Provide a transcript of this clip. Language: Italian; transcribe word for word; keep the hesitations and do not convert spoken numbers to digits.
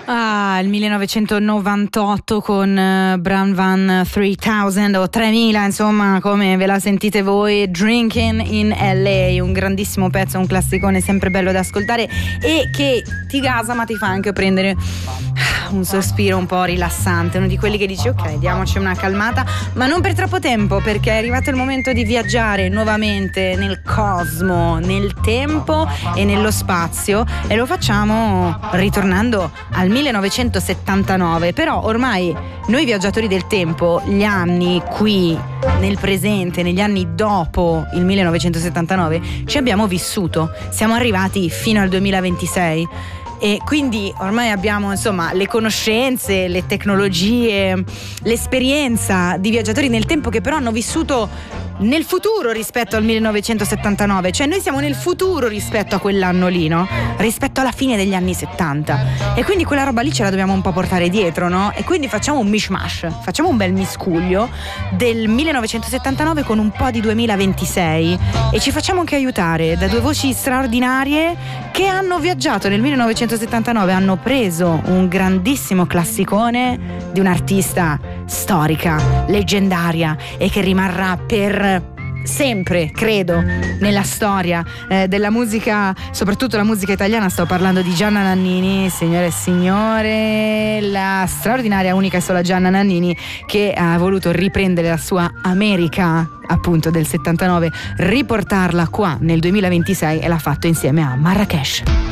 Ah, il millenovecentonovantotto con uh, Brown Van tremila o tremila, insomma, come ve la sentite voi, Drinking in L A, un grandissimo pezzo, un classicone sempre bello da ascoltare e che ti gasa ma ti fa anche prendere un sospiro un po' rilassante, uno di quelli che dici ok, diamoci una calmata, ma non per troppo tempo, perché è arrivato il momento di viaggiare nuovamente nel cosmo, nel tempo e nello spazio, e lo facciamo ritornando al millenovecentosettantanove. Però ormai noi viaggiatori del tempo, gli anni qui nel presente, negli anni dopo il millenovecentosettantanove, ci abbiamo vissuto, siamo arrivati fino al duemilaventisei e quindi ormai abbiamo, insomma, le conoscenze, le tecnologie, l'esperienza di viaggiatori nel tempo che però hanno vissuto nel futuro rispetto al millenovecentosettantanove, cioè noi siamo nel futuro rispetto a quell'anno lì, no? Rispetto alla fine degli anni settanta, e quindi quella roba lì ce la dobbiamo un po' portare dietro, no? E quindi facciamo un mishmash, facciamo un bel miscuglio del millenovecentosettantanove con un po' di duemilaventisei e ci facciamo anche aiutare da due voci straordinarie che hanno viaggiato nel millenovecentosettantanove, hanno preso un grandissimo classicone di un'artista storica, leggendaria e che rimarrà per sempre, credo, nella storia eh, della musica, soprattutto la musica italiana. Sto parlando di Gianna Nannini, signore e signore, la straordinaria, unica e sola Gianna Nannini, che ha voluto riprendere la sua America appunto del settantanove, riportarla qua nel duemilaventisei, e l'ha fatto insieme a Marrakesh.